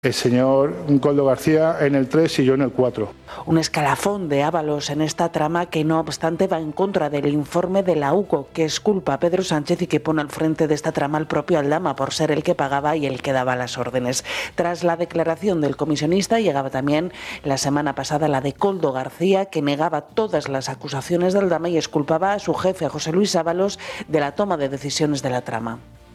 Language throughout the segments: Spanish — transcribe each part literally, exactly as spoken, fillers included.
El señor Koldo García en el tres y yo en el cuatro. Un escalafón de Ábalos en esta trama que no obstante va en contra del informe de la UCO, que exculpa a Pedro Sánchez y que pone al frente de esta trama al propio Aldama por ser el que pagaba y el que daba las órdenes. Tras la declaración del comisionista llegaba también la semana pasada la de Koldo García, que negaba todas las acusaciones de Aldama y exculpaba a su jefe, a José Luis Ábalos, de la toma de decisiones de la trama.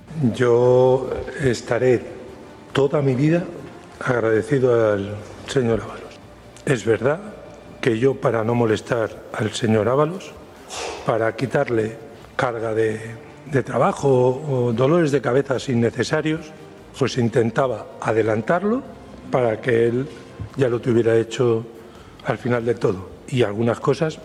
Yo estaré toda mi vida agradecido al señor Ábalos. Es verdad que yo, para no molestar al señor Ábalos, para quitarle carga de, de trabajo o dolores de cabeza innecesarios, pues intentaba adelantarlo para que él ya lo tuviera hecho al final de todo. Y algunas cosas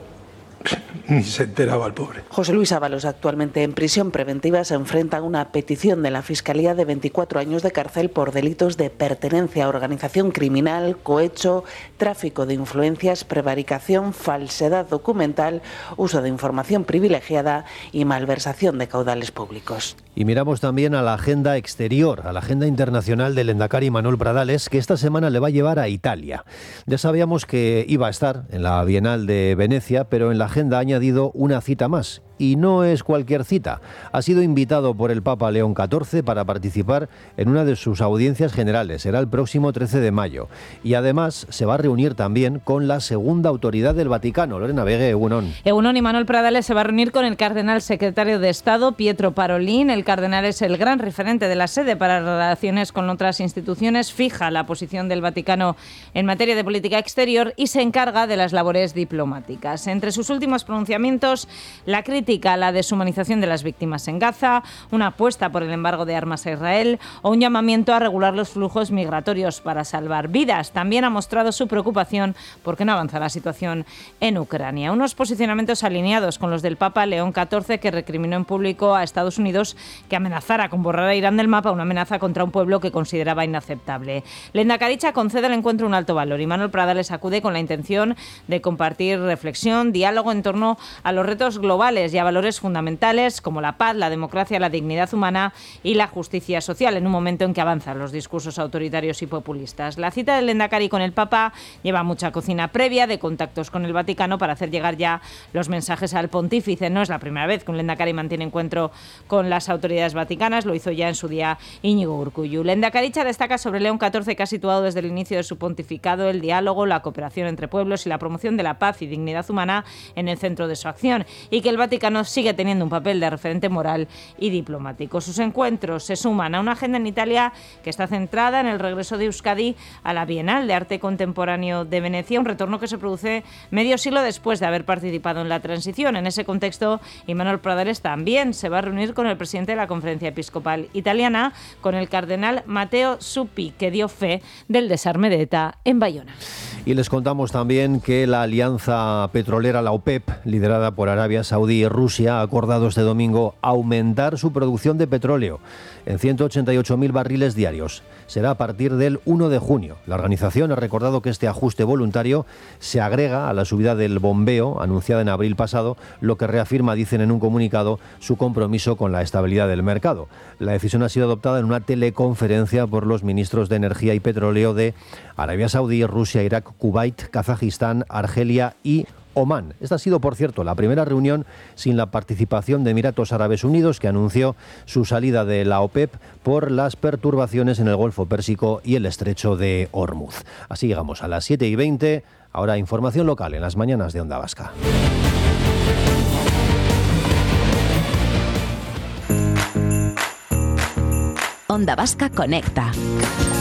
ni se enteraba el pobre. José Luis Ábalos, actualmente en prisión preventiva, se enfrenta a una petición de la Fiscalía de veinticuatro años de cárcel por delitos de pertenencia a organización criminal, cohecho, tráfico de influencias, prevaricación, falsedad documental, uso de información privilegiada y malversación de caudales públicos. Y miramos también a la agenda exterior, a la agenda internacional del lehendakari Manuel Pradales, que esta semana le va a llevar a Italia. Ya sabíamos que iba a estar en la Bienal de Venecia, pero en la agenda ha añadido una cita más. Y no es cualquier cita. Ha sido invitado por el Papa León catorce para participar en una de sus audiencias generales. Será el próximo trece de mayo. Y además se va a reunir también con la segunda autoridad del Vaticano, Lorena Vegue, Egunon. Egunon, y Manuel Pradales se va a reunir con el cardenal secretario de Estado, Pietro Parolin. El cardenal es el gran referente de la sede para relaciones con otras instituciones, fija la posición del Vaticano en materia de política exterior y se encarga de las labores diplomáticas. Entre sus últimos pronunciamientos, la crítica a la deshumanización de las víctimas en Gaza, una apuesta por el embargo de armas a Israel o un llamamiento a regular los flujos migratorios para salvar vidas. También ha mostrado su preocupación porque no avanza la situación en Ucrania. Unos posicionamientos alineados con los del Papa León catorce, que recriminó en público a Estados Unidos que amenazara con borrar a Irán del mapa, una amenaza contra un pueblo que consideraba inaceptable. Lehendakaricha concede al encuentro un alto valor y Manuel Pradales acude con la intención de compartir reflexión, diálogo en torno a los retos globales y a valores fundamentales como la paz, la democracia, la dignidad humana y la justicia social, en un momento en que avanzan los discursos autoritarios y populistas. La cita del lehendakari con el Papa lleva mucha cocina previa de contactos con el Vaticano para hacer llegar ya los mensajes al pontífice. No es la primera vez que un lehendakari mantiene encuentro con las autoridades vaticanas, lo hizo ya en su día Íñigo Urkullu. Lehendakaricha destaca sobre León catorce, que ha situado desde el inicio de su pontificado el diálogo, la cooperación entre pueblos y la promoción de la paz y dignidad humana en el centro de su acción, y que el Vaticano sigue teniendo un papel de referente moral y diplomático. Sus encuentros se suman a una agenda en Italia que está centrada en el regreso de Euskadi a la Bienal de Arte Contemporáneo de Venecia, un retorno que se produce medio siglo después de haber participado en la transición. En ese contexto, Manuel Pradales también se va a reunir con el presidente de la Conferencia Episcopal Italiana, con el cardenal Matteo Zuppi, que dio fe del desarme de ETA en Bayona. Y les contamos también que la alianza petrolera, la OPEP, liderada por Arabia Saudí y Rusia, ha acordado este domingo aumentar su producción de petróleo en ciento ochenta y ocho mil barriles diarios. Será a partir del uno de junio. La organización ha recordado que este ajuste voluntario se agrega a la subida del bombeo anunciada en abril pasado, lo que reafirma, dicen en un comunicado, su compromiso con la estabilidad del mercado. La decisión ha sido adoptada en una teleconferencia por los ministros de Energía y Petróleo de Arabia Saudí, Rusia, Irak, Kuwait, Kazajistán, Argelia y Omán. Esta ha sido, por cierto, la primera reunión sin la participación de Emiratos Árabes Unidos, que anunció su salida de la OPEP por las perturbaciones en el Golfo Pérsico y el Estrecho de Hormuz. Así llegamos a las siete y veinte. Ahora información local en las mañanas de Onda Vasca. Onda Vasca conecta.